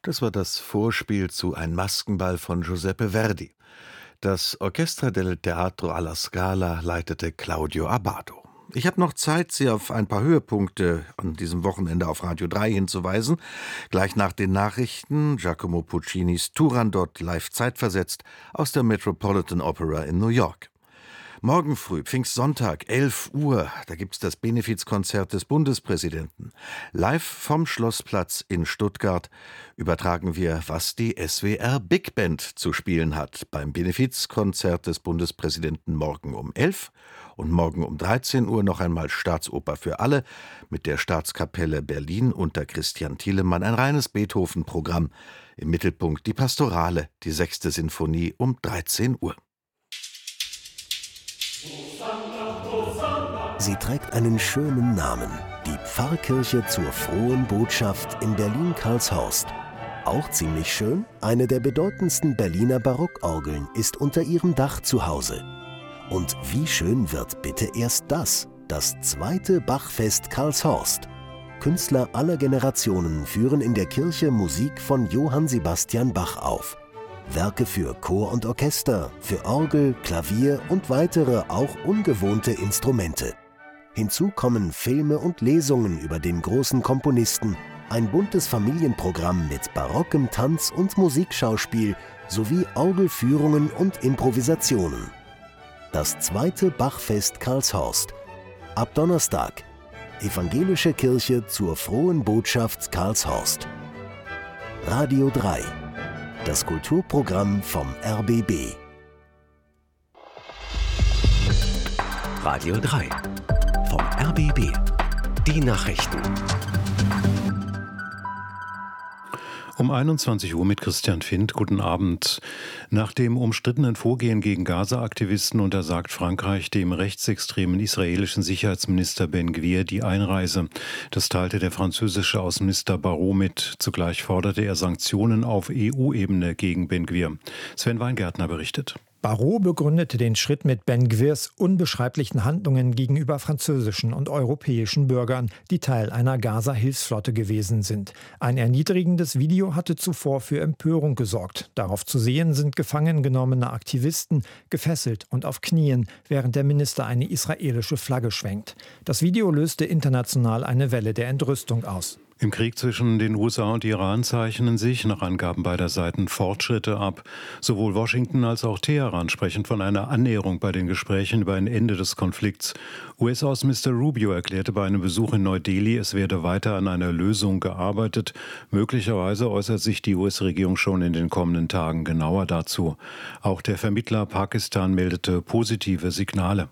Das war das Vorspiel zu Ein Maskenball von Giuseppe Verdi. Das Orchestra del Teatro alla Scala leitete Claudio Abbado. Ich habe noch Zeit, Sie auf ein paar Höhepunkte an diesem Wochenende auf Radio 3 hinzuweisen. Gleich nach den Nachrichten Giacomo Puccinis Turandot live zeitversetzt aus der Metropolitan Opera in New York. Morgen früh, Pfingstsonntag, 11 Uhr, da gibt's das Benefizkonzert des Bundespräsidenten. Live vom Schlossplatz in Stuttgart übertragen wir, was die SWR Big Band zu spielen hat. Beim Benefizkonzert des Bundespräsidenten morgen um 11 und morgen um 13 Uhr noch einmal Staatsoper für alle mit der Staatskapelle Berlin unter Christian Thielemann. Ein reines Beethoven-Programm. Im Mittelpunkt die Pastorale, die 6. Sinfonie um 13 Uhr. Sie trägt einen schönen Namen, die Pfarrkirche zur Frohen Botschaft in Berlin-Karlshorst. Auch ziemlich schön, eine der bedeutendsten Berliner Barockorgeln ist unter ihrem Dach zu Hause. Und wie schön wird bitte erst das zweite Bachfest Karlshorst. Künstler aller Generationen führen in der Kirche Musik von Johann Sebastian Bach auf. Werke für Chor und Orchester, für Orgel, Klavier und weitere, auch ungewohnte Instrumente. Hinzu kommen Filme und Lesungen über den großen Komponisten, ein buntes Familienprogramm mit barockem Tanz- und Musikschauspiel sowie Orgelführungen und Improvisationen. Das zweite Bachfest Karlshorst. Ab Donnerstag. Evangelische Kirche zur Frohen Botschaft Karlshorst. Radio 3. Das Kulturprogramm vom RBB. Radio 3 vom RBB. Die Nachrichten. Um 21 Uhr mit Christian Findt. Guten Abend. Nach dem umstrittenen Vorgehen gegen Gaza-Aktivisten untersagt Frankreich dem rechtsextremen israelischen Sicherheitsminister Ben Gvir die Einreise. Das teilte der französische Außenminister Barrot mit. Zugleich forderte er Sanktionen auf EU-Ebene gegen Ben Gvir. Sven Weingärtner berichtet. Barrot begründete den Schritt mit Ben Gvirs unbeschreiblichen Handlungen gegenüber französischen und europäischen Bürgern, die Teil einer Gaza-Hilfsflotte gewesen sind. Ein erniedrigendes Video hatte zuvor für Empörung gesorgt. Darauf zu sehen sind gefangen genommene Aktivisten, gefesselt und auf Knien, während der Minister eine israelische Flagge schwenkt. Das Video löste international eine Welle der Entrüstung aus. Im Krieg zwischen den USA und Iran zeichnen sich, nach Angaben beider Seiten, Fortschritte ab. Sowohl Washington als auch Teheran sprechen von einer Annäherung bei den Gesprächen über ein Ende des Konflikts. US-Außenminister Rubio erklärte bei einem Besuch in Neu-Delhi, es werde weiter an einer Lösung gearbeitet. Möglicherweise äußert sich die US-Regierung schon in den kommenden Tagen genauer dazu. Auch der Vermittler Pakistan meldete positive Signale.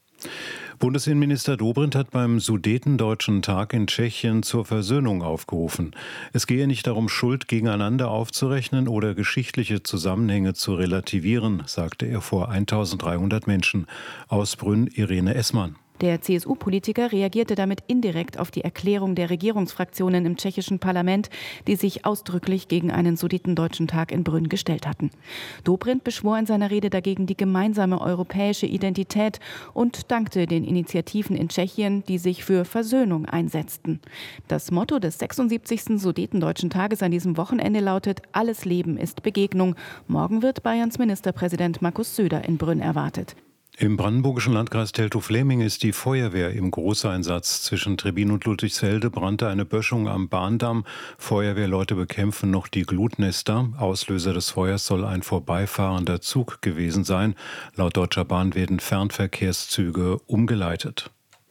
Bundesinnenminister Dobrindt hat beim Sudetendeutschen Tag in Tschechien zur Versöhnung aufgerufen. Es gehe nicht darum, Schuld gegeneinander aufzurechnen oder geschichtliche Zusammenhänge zu relativieren, sagte er vor 1300 Menschen. Aus Brünn Irene Essmann. Der CSU-Politiker reagierte damit indirekt auf die Erklärung der Regierungsfraktionen im tschechischen Parlament, die sich ausdrücklich gegen einen Sudetendeutschen Tag in Brünn gestellt hatten. Dobrindt beschwor in seiner Rede dagegen die gemeinsame europäische Identität und dankte den Initiativen in Tschechien, die sich für Versöhnung einsetzten. Das Motto des 76. Sudetendeutschen Tages an diesem Wochenende lautet: Alles Leben ist Begegnung. Morgen wird Bayerns Ministerpräsident Markus Söder in Brünn erwartet. Im brandenburgischen Landkreis Teltow-Fläming ist die Feuerwehr im Großeinsatz. Zwischen Trebin und Ludwigsfelde brannte eine Böschung am Bahndamm. Feuerwehrleute bekämpfen noch die Glutnester. Auslöser des Feuers soll ein vorbeifahrender Zug gewesen sein. Laut Deutscher Bahn werden Fernverkehrszüge umgeleitet.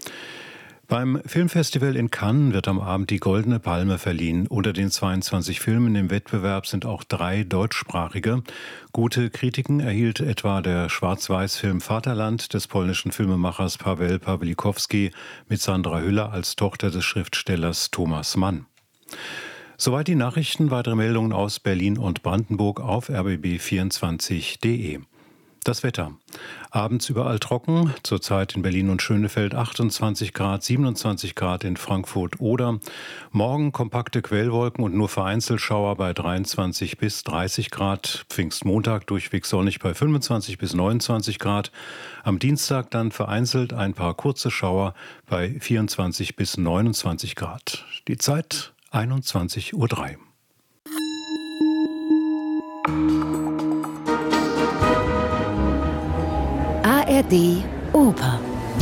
Beim Filmfestival in Cannes wird am Abend die Goldene Palme verliehen. Unter den 22 Filmen im Wettbewerb sind auch 3 deutschsprachige. Gute Kritiken erhielt etwa der Schwarz-Weiß-Film Vaterland des polnischen Filmemachers Paweł Pawlikowski mit Sandra Hüller als Tochter des Schriftstellers Thomas Mann. Soweit die Nachrichten. Weitere Meldungen aus Berlin und Brandenburg auf rbb24.de. Das Wetter. Abends überall trocken, zurzeit in Berlin und Schönefeld 28 Grad, 27 Grad in Frankfurt oder. Morgen kompakte Quellwolken und nur vereinzelt Schauer bei 23 bis 30 Grad. Pfingstmontag durchweg sonnig bei 25 bis 29 Grad. Am Dienstag dann vereinzelt ein paar kurze Schauer bei 24 bis 29 Grad. Die Zeit 21:03 Uhr. ARD Oper.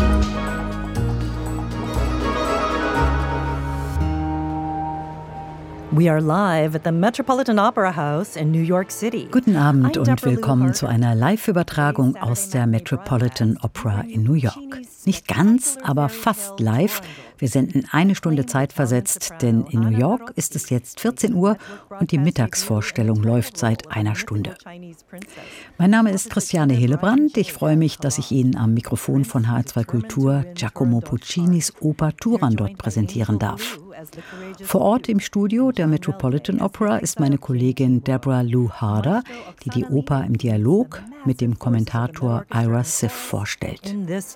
We are live at the Metropolitan Opera House in New York City. Guten Abend und willkommen zu einer Live-Übertragung aus der Metropolitan Opera in New York. Nicht ganz, aber fast live. Wir senden eine Stunde zeitversetzt, denn in New York ist es jetzt 14 Uhr und die Mittagsvorstellung läuft seit einer Stunde. Mein Name ist Christiane Hillebrand. Ich freue mich, dass ich Ihnen am Mikrofon von HR2 Kultur Giacomo Puccinis Oper Turandot präsentieren darf. Vor Ort im Studio der Metropolitan Opera ist meine Kollegin Deborah Lou Harder, die die Oper im Dialog mit dem Kommentator Ira Sif vorstellt.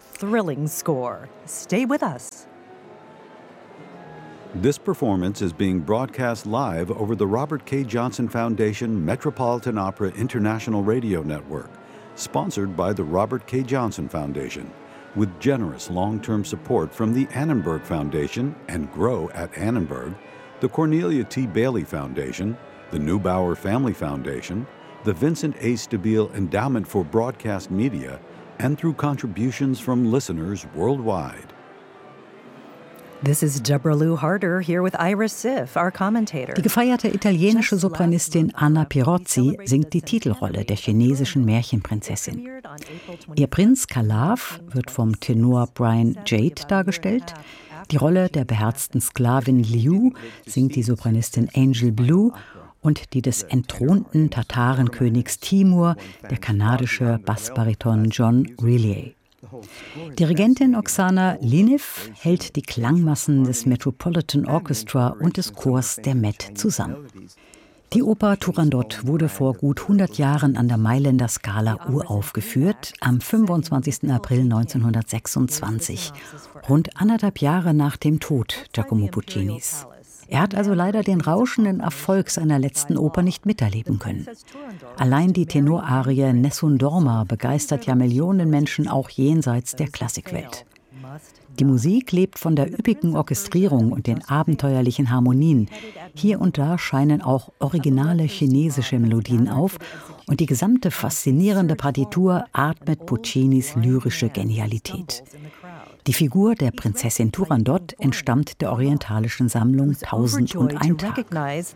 This performance is being broadcast live over the Robert K. Johnson Foundation Metropolitan Opera International Radio Network, sponsored by the Robert K. Johnson Foundation, with generous long-term support from the Annenberg Foundation and Grow at Annenberg, the Cornelia T. Bailey Foundation, the Neubauer Family Foundation, the Vincent A. Stabile Endowment for Broadcast Media, and through contributions from listeners worldwide. This is Deborah Lou Harder here with Ira Sif, our commentator. Die gefeierte italienische Sopranistin Anna Pirozzi singt die Titelrolle der chinesischen Märchenprinzessin. Ihr Prinz Kalav wird vom Tenor Brian Jade dargestellt. Die Rolle der beherzten Sklavin Liu singt die Sopranistin Angel Blue und die des entthronten Tatarenkönigs Timur, der kanadische Bassbariton John Riley. Dirigentin Oksana Linev hält die Klangmassen des Metropolitan Orchestra und des Chors der Met zusammen. Die Oper Turandot wurde vor gut 100 Jahren an der Mailänder Scala uraufgeführt, am 25. April 1926, rund 1,5 Jahre nach dem Tod Giacomo Puccinis. Er hat also leider den rauschenden Erfolg seiner letzten Oper nicht miterleben können. Allein die Tenorarie Nessun Dorma begeistert ja Millionen Menschen auch jenseits der Klassikwelt. Die Musik lebt von der üppigen Orchestrierung und den abenteuerlichen Harmonien. Hier und da scheinen auch originale chinesische Melodien auf und die gesamte faszinierende Partitur atmet Puccinis lyrische Genialität. Die Figur der Prinzessin Turandot entstammt der orientalischen Sammlung 1001 Tag.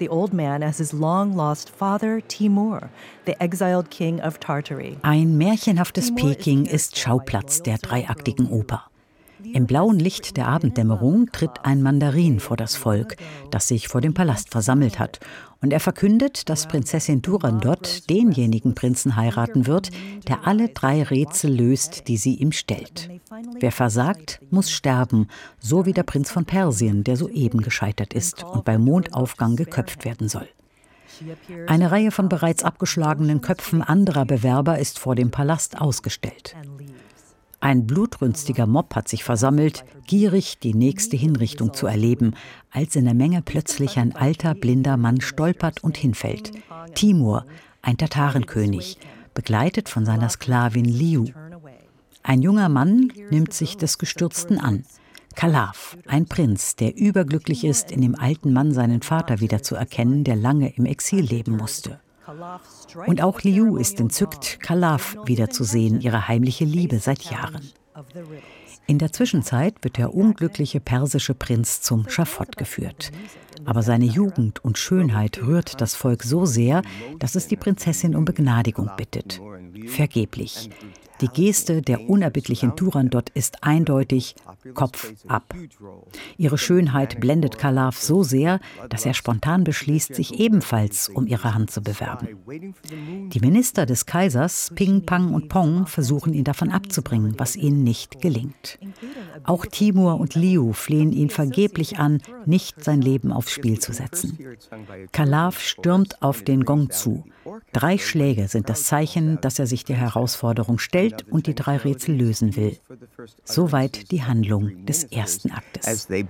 Ein märchenhaftes Peking ist Schauplatz der dreiaktigen Oper. Im blauen Licht der Abenddämmerung tritt ein Mandarin vor das Volk, das sich vor dem Palast versammelt hat. Und er verkündet, dass Prinzessin Turandot denjenigen Prinzen heiraten wird, der alle 3 Rätsel löst, die sie ihm stellt. Wer versagt, muss sterben, so wie der Prinz von Persien, der soeben gescheitert ist und bei Mondaufgang geköpft werden soll. Eine Reihe von bereits abgeschlagenen Köpfen anderer Bewerber ist vor dem Palast ausgestellt. Ein blutrünstiger Mob hat sich versammelt, gierig die nächste Hinrichtung zu erleben, als in der Menge plötzlich ein alter, blinder Mann stolpert und hinfällt. Timur, ein Tatarenkönig, begleitet von seiner Sklavin Liu. Ein junger Mann nimmt sich des Gestürzten an. Kalav, ein Prinz, der überglücklich ist, in dem alten Mann seinen Vater wiederzuerkennen, der lange im Exil leben musste. Und auch Liu ist entzückt, Kalav wiederzusehen, ihre heimliche Liebe seit Jahren. In der Zwischenzeit wird der unglückliche persische Prinz zum Schafott geführt. Aber seine Jugend und Schönheit rührt das Volk so sehr, dass es die Prinzessin um Begnadigung bittet. Vergeblich. Die Geste der unerbittlichen Turandot ist eindeutig Kopf ab. Ihre Schönheit blendet Kalav so sehr, dass er spontan beschließt, sich ebenfalls um ihre Hand zu bewerben. Die Minister des Kaisers, Ping, Pang und Pong, versuchen ihn davon abzubringen, was ihnen nicht gelingt. Auch Timur und Liu flehen ihn vergeblich an, nicht sein Leben aufs Spiel zu setzen. Kalav stürmt auf den Gong zu. 3 Schläge sind das Zeichen, dass er sich der Herausforderung stellt und die 3 Rätsel lösen will. Soweit die Handlung des ersten Aktes. They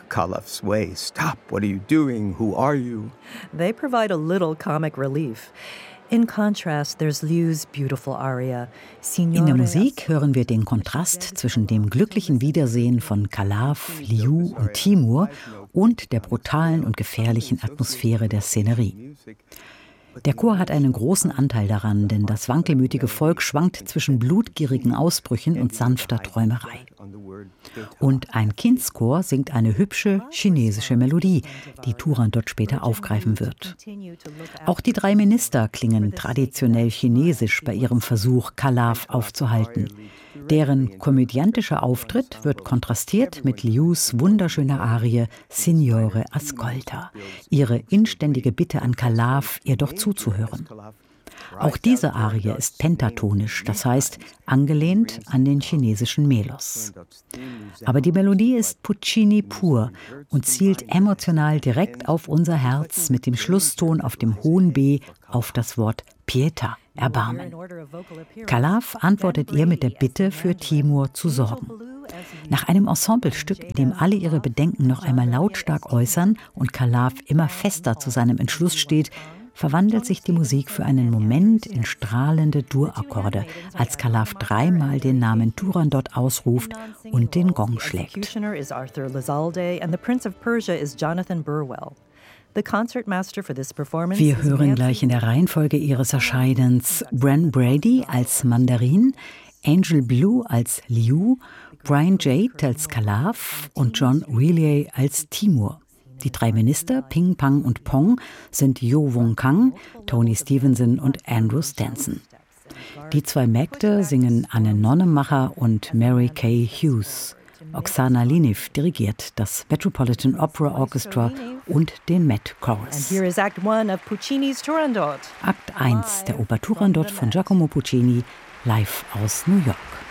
provide a little comic relief. In contrast, there's Liu's beautiful aria. In der Musik hören wir den Kontrast zwischen dem glücklichen Wiedersehen von Kalav, Liu und Timur und der brutalen und gefährlichen Atmosphäre der Szenerie. Der Chor hat einen großen Anteil daran, denn das wankelmütige Volk schwankt zwischen blutgierigen Ausbrüchen und sanfter Träumerei. Und ein Kindschor singt eine hübsche chinesische Melodie, die Turandot später aufgreifen wird. Auch die 3 Minister klingen traditionell chinesisch bei ihrem Versuch, Calaf aufzuhalten. Deren komödiantischer Auftritt wird kontrastiert mit Lius wunderschöner Arie Signore Ascolta, ihre inständige Bitte an Calaf, ihr doch zuzuhören. Auch diese Arie ist pentatonisch, das heißt angelehnt an den chinesischen Melos. Aber die Melodie ist Puccini pur und zielt emotional direkt auf unser Herz mit dem Schlusston auf dem hohen B auf das Wort Pietà, Erbarmen. Calaf antwortet ihr mit der Bitte, für Timur zu sorgen. Nach einem Ensemblestück, in dem alle ihre Bedenken noch einmal lautstark äußern und Calaf immer fester zu seinem Entschluss steht, verwandelt sich die Musik für einen Moment in strahlende Dur-Akkorde, als Calaf 3-mal den Namen Turandot ausruft und den Gong schlägt. Wir hören gleich in der Reihenfolge ihres Erscheinens Bren Brady als Mandarin, Angel Blue als Liu, Brian Jade als Calaf und John Wheelier als Timur. Die 3 Minister, Ping, Pang und Pong, sind Jo Wong Kang, Tony Stevenson und Andrew Stanson. Die 2 Mägde singen Anne Nonnemacher und Mary Kay Hughes. Oksana Liniv dirigiert das Metropolitan Opera Orchestra und den Met Chorus. Akt 1 der Oper Turandot von Giacomo Puccini, live aus New York.